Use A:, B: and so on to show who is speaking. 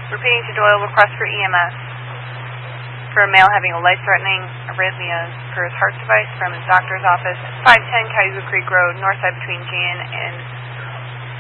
A: Repeating to Doyle, request for EMS for a male having a life-threatening arrhythmias per his heart device from his doctor's office, 510 Cayuga Creek Road, north side between Jan and